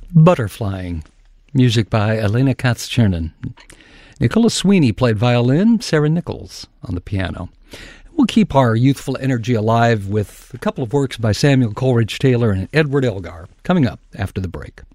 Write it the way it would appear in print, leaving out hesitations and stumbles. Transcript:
Butterflying, music by Elena Katz-Chernin. Nicola Sweeney played violin, Sarah Nichols on the piano. We'll keep our youthful energy alive with a couple of works by Samuel Coleridge Taylor and Edward Elgar coming up after the break.